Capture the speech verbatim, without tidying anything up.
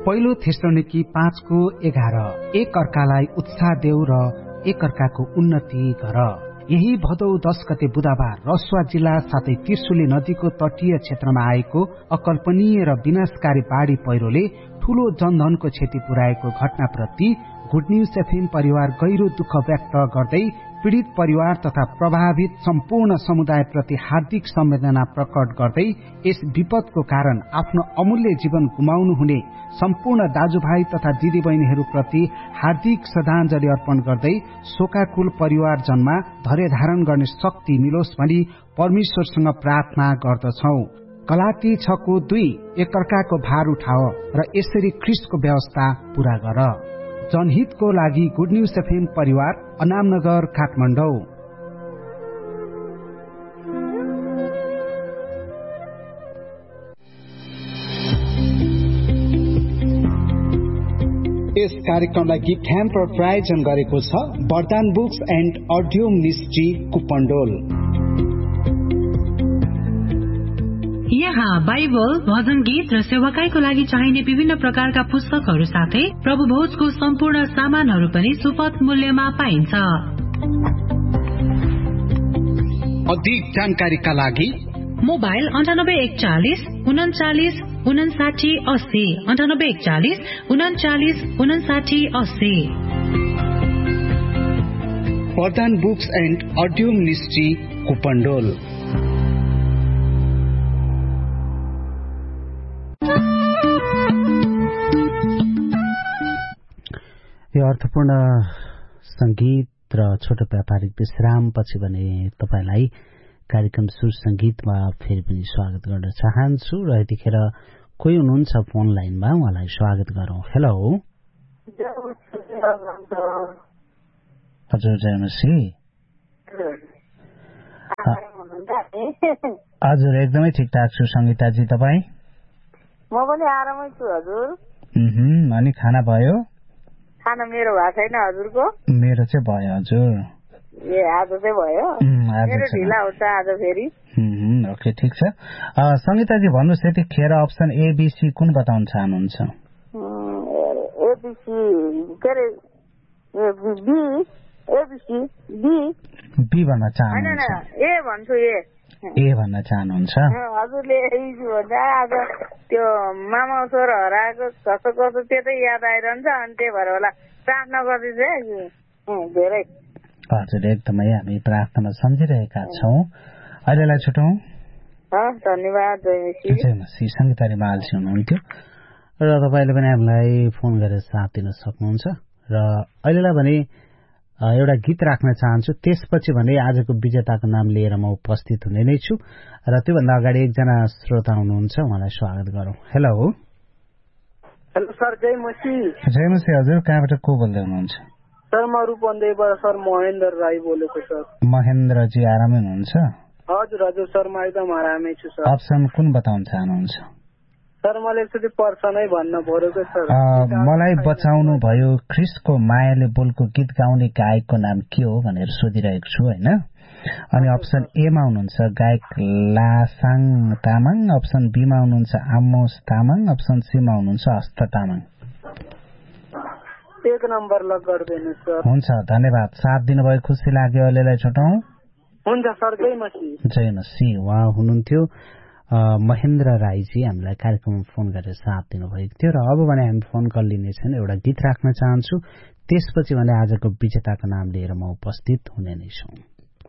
पहिलो थेसलोनिकी पाँचको एघार एक अर्कालाई उत्साह देऊ र एक अर्काको उन्नति गर। यही भदौ दस गते बुधबार रसुवा जिल्ला साथै त्रिशुली नदीको तटीय क्षेत्रमा आएको अकल्पनीय र विनाशकारी बाढ़ी पहिरोले ठूलो जनधनको क्षति पुर्याएको घटनाप्रति गुड न्यूज एफएम परिवार गहिरो दुःख व्यक्त गर्दै पीड़ित परिवार तथा प्रभावित सम्पूर्ण समुदायप्रति हार्दिक संवेदना प्रकट गर्दै यस विपदको कारण आफ्नो अमूल्य जीवन गुमाउनु हुने सम्पूर्ण दाजुभाइ तथा दिदीबहिनीहरूप्रति हार्दिक श्रद्धाञ्जली अर्पण गर्दै शोकाकुल परिवारजनमा धैर्य धारण गर्ने शक्ति मिलोस् भनी परमेश्वरसँग प्रार्थना गर्दछौ। गलाती छको दुई एकअर्काको भार उठाओ र यसरी ख्रीष्टको व्यवस्था पूरा गर। जनहितको लागि गुड न्यूज एफएम परिवार, अनामनगर, काठमाडौँ। यस कार्यक्रमलाई गिफ्ट ह्याम्पर प्रायोजन गरेको छ वरदान books and audio ministry Kupondole. यहाँ बाइबल, भजन गीत र सेवाकाईको लागि चाहिने विभिन्न प्रकारका पुस्तकहरू साथै प्रभु भोजको सम्पूर्ण सामानहरू पनि सुपथ मूल्यमा पाइन्छ। अधिक जानकारीका लागि मोबाइल अन्ठानब्बे एकचालिस उन्चालिस उनासाठी अस्सी अन्ठानब्बे एकचालिस उन्चालिस उनासाठी अस्सी। वरदान books and audio ministry Kupondole. यो अर्थपूर्ण संगीत र छोटो व्यापारिक विश्राम पछि भने तपाईलाई कार्यक्रम सुर संगीतमा फेरि पनि स्वागत गर्न चाहन्छु र यतिखेर कोही हुनुहुन्छ फोन लाइनमा, उहाँलाई स्वागत गरौं। हेलो हजुर, जय मसीह। हजुर, एकदमै ठिकठाक छु संगीताजी, तपाईँ? म पनि आरामै छु हजुर। अनि खाना भयो? खाना मेरो भएको छैन हजुरको? मेरो चाहिँ भयो हजुर। ए आज चाहिँ भयो? मेरो ढिला हुन्छ आज फेरि। ओके, ठिक छ। संगीताजी भन्नुहोस्, यतिखेर अप्सन एबिसी कुन बताउन चाहनुहुन्छ? एबिसी के अरे बी एबिसी बी बी भन्न चाहनुहुन्छ? ए भन्छु, ए ए भन्न चाहनुहुन्छ? हजुरले आज त्यो मामा छोरो हराएको कसो कसो त्यो चाहिँ याद आइरहन्छ, अनि त्यही भएर होला प्रार्थना गर्दैछ धेरै। हजुर, एकदमै हामी प्रार्थना सम्झिरहेका छौँ। अहिलेलाई छुटौँ। धन्यवाद। जय मसीह। संगीतारी मालसी हुनुहुन्थ्यो र तपाईँले पनि हामीलाई फोन गरेर साथ दिन सक्नुहुन्छ र अहिलेलाई भने एउटा गीत राख्न चाहन्छु, त्यसपछि भने आजको विजेताको नाम लिएर म उपस्थित हुने नै छु र त्योभन्दा अगाडि एकजना श्रोता हुनुहुन्छ, उहाँलाई स्वागत गरौँ। हेलो हेलो सर, जय मसीह। जय मसीह हजुर, कहाँबाट को बोल्दै हुनुहुन्छ? सर म रूपन्देहीबाट सर महेन्द्र राई बोलेको सर। महेन्द्रजी आरामै हुनुहुन्छ? हजुर हजुर सर, म एकदम आरामै छु सर। अप्सन कुन बताउन चाहनुहुन्छ? सर मलाई एकचोटि पर्सनै भन्न परेको सर। मलाई बचाउनु भयो ख्रीष्टको मायाले बोलको गीत गाउने गायकको नाम के हो भनेर सोधिरहेको छु होइन। अनि अप्सन एमा हुनुहुन्छ गायक लासाङ तामाङ, अप्सन बीमा हुनुहुन्छ आमोस तामाङ, अप्सन सीमा हुनुहुन्छ हस्त तामाङ। एक नम्बर लक गरिदिनु सर। हुन्छ, धन्यवाद। साथ दिनुभयो, खुसी लाग्यो। अहिलेलाई छुटौँ। हुन्छ सर, जय मसीह। जय मसीह। उहाँ हुनुहुन्थ्यो महेन्द्र राईजी, हामीलाई कार्यक्रममा फोन गरेर साथ दिनुभएको थियो र अब भने हामी फोन कल लिने छैन, एउटा गीत राख्न चाहन्छु, त्यसपछि भने आजको विजेताको नाम लिएर म उपस्थित हुने नै छु।